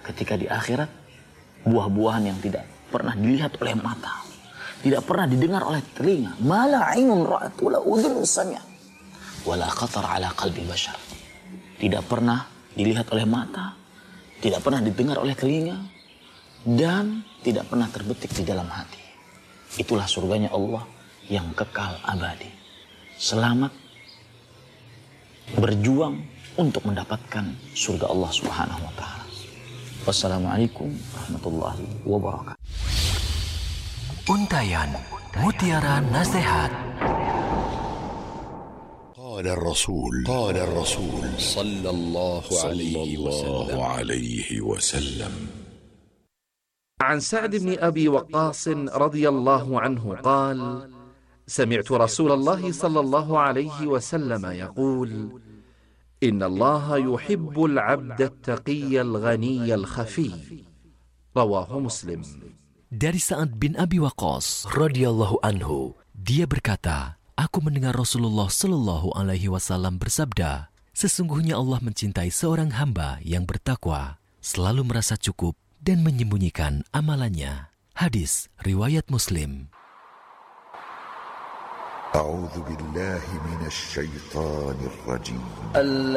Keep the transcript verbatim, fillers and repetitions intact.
ketika di akhirat buah-buahan yang tidak pernah dilihat oleh mata, tidak pernah didengar oleh telinga, mala ainun ra'at wala udhun sami'at wala khatar ala qalbi bashar. Tidak pernah dilihat oleh mata, tidak pernah didengar oleh telinga, dan tidak pernah terbetik di dalam hati. Itulah surganya Allah yang kekal abadi. Selamat berjuang untuk mendapatkan surga Allah Subhanahu wa taala. Wassalamualaikum warahmatullahi wabarakatuh. Untayan Mutiara Nasihat. قال الرسول قال الرسول صلى الله عليه وسلم عن سعد بن أبي وقاص رضي الله عنه قال: سمعت رسول الله صلى الله عليه وسلم يقول: إن الله يحب العبد التقي الغني الخفي. رواه مسلم. Dari Sa'ad bin Abi Waqqas radhiyallahu anhu, dia berkata, aku mendengar Rasulullah Shallallahu alaihi wasallam bersabda, sesungguhnya Allah mencintai seorang hamba yang bertakwa, selalu merasa cukup dan menyembunyikan amalannya. Hadis riwayat Muslim. أعوذ بالله من الشيطان الرجيم